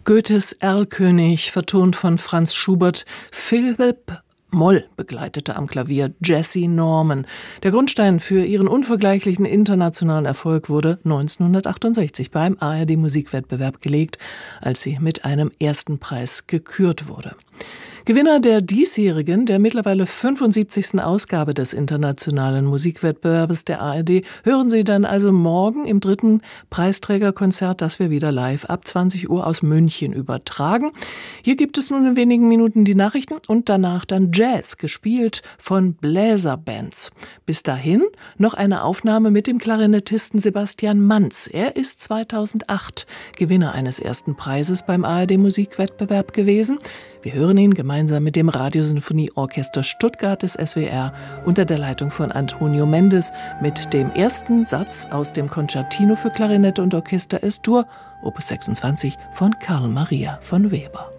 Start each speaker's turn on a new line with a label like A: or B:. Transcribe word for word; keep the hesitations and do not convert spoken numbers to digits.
A: Goethes Erlkönig, vertont von Franz Schubert. Philipp Moll begleitete am Klavier Jessye Norman. Der Grundstein für ihren unvergleichlichen internationalen Erfolg wurde neunzehnhundertachtundsechzig beim A R D-Musikwettbewerb gelegt, als sie mit einem ersten Preis gekürt wurde. Gewinner der diesjährigen, der mittlerweile fünfundsiebzigsten Ausgabe des internationalen Musikwettbewerbes der A R D hören Sie dann also morgen im dritten Preisträgerkonzert, das wir wieder live ab zwanzig Uhr aus München übertragen. Hier gibt es nun in wenigen Minuten die Nachrichten und danach dann Jazz, gespielt von Bläserbands. Bis dahin noch eine Aufnahme mit dem Klarinettisten Sebastian Manz. Er ist zweitausendacht Gewinner eines ersten Preises beim A R D-Musikwettbewerb gewesen. Wir hören ihn gemeinsam mit dem Radiosinfonieorchester Stuttgart des S W R unter der Leitung von Antonio Mendes mit dem ersten Satz aus dem Concertino für Klarinette und Orchester Es-Dur, Opus sechsundzwanzig von Carl Maria von Weber.